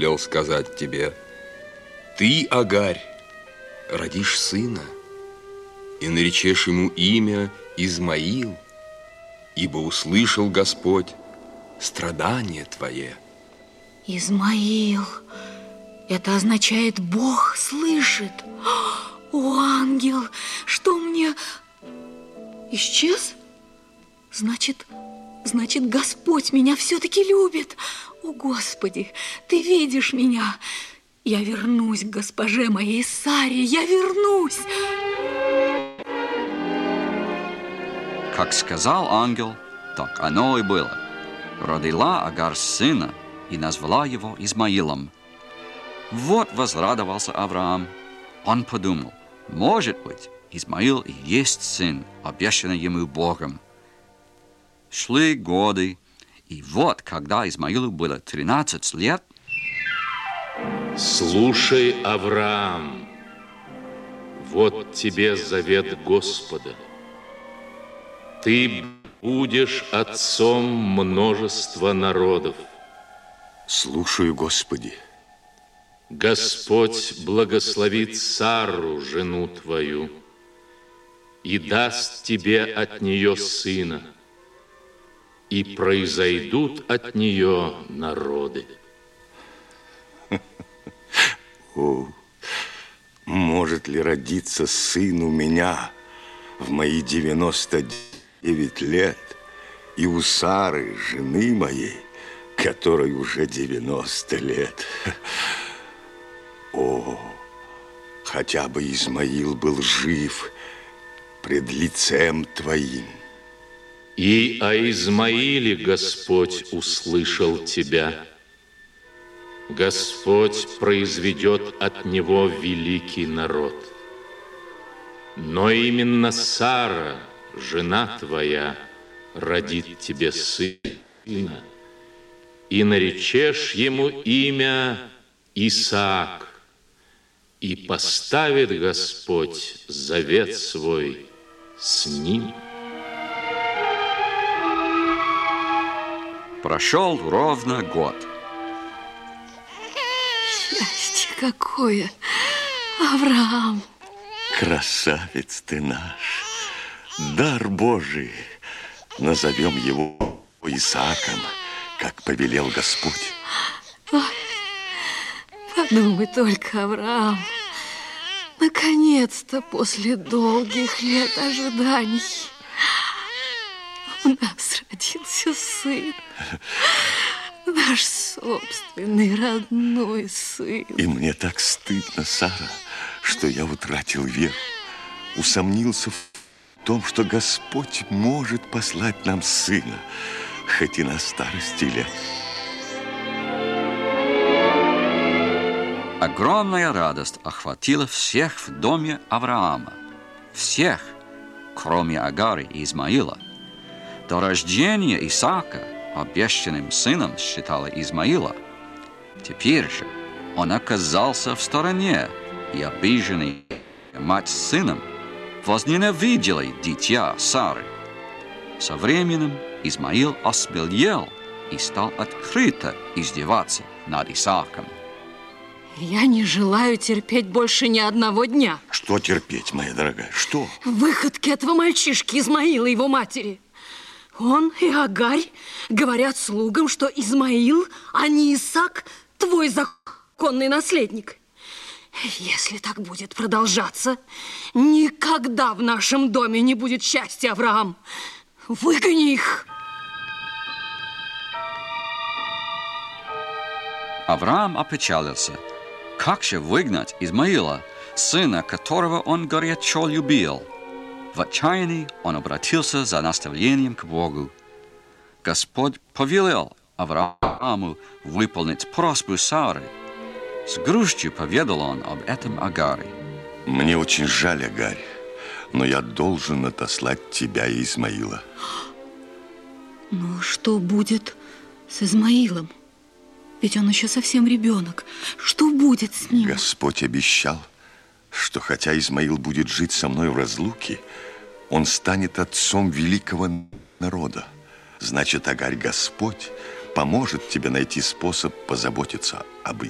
велел сказать тебе: ты, Агарь, родишь сына, и наречешь ему имя Измаил, ибо услышал Господь страдание твое. Измаил, это означает Бог слышит. О, ангел, что мне... Исчез? Значит, Господь меня все-таки любит. О, Господи, ты видишь меня. Я вернусь к госпоже моей Саре, я вернусь. Как сказал ангел, так оно и было. Родила Агар сына и назвала его Измаилом. Вот возрадовался Авраам. Он подумал, может быть, Измаил и есть сын, обещанный ему Богом. Шли годы, и вот, когда Измаилу было 13 лет... Слушай, Авраам, вот тебе завет Господа. Ты будешь отцом множества народов. Слушаю, Господи. Господь благословит Сарру, жену твою, и даст тебе от нее сына, и произойдут от нее народы. О, может ли родиться сын у меня в мои 99 лет, и у Сары, жены моей, которой уже 90 лет? О, хотя бы Измаил был жив пред лицем Твоим. И о Измаиле Господь услышал тебя. Господь произведет от него великий народ. Но именно Сара, жена твоя, родит тебе сына, и наречешь ему имя Исаак, и поставит Господь завет свой с ним. Прошел ровно год. Счастье какое, Авраам! Красавец ты наш, дар Божий. Назовем его Исааком, как повелел Господь. Ой, подумай только, Авраам, наконец-то после долгих лет ожиданий у нас родился сын, наш собственный родной сын. И мне так стыдно, Сара, что я утратил веру, усомнился в том, что Господь может послать нам сына, хоть и на старости лет. Огромная радость охватила всех в доме Авраама. Всех, кроме Агары и Измаила. До рождения Исаака обещанным сыном считала Измаила. Теперь же он оказался в стороне, и обиженный мать с сыном возненавидела дитя Сары. Со временем Измаил осмелел и стал открыто издеваться над Исааком. Я не желаю терпеть больше ни одного дня. Что терпеть, моя дорогая, что? Выходки этого мальчишки Измаила и его матери. Он и Агарь говорят слугам, что Измаил, а не Исаак, твой законный наследник. Если так будет продолжаться, никогда в нашем доме не будет счастья, Авраам. Выгони их! Авраам опечалился. Как же выгнать Измаила, сына которого он горячо любил? В отчаянии он обратился за наставлением к Богу. Господь повелел Аврааму выполнить просьбу Сары. С грустью поведал он об этом Агаре. Мне очень жаль, Агарь, но я должен отослать тебя и Измаила. Ну, что будет с Измаилом? Ведь он еще совсем ребенок. Что будет с ним? Господь обещал, что хотя Измаил будет жить со мной в разлуке, он станет отцом великого народа. Значит, Агарь, Господь поможет тебе найти способ позаботиться об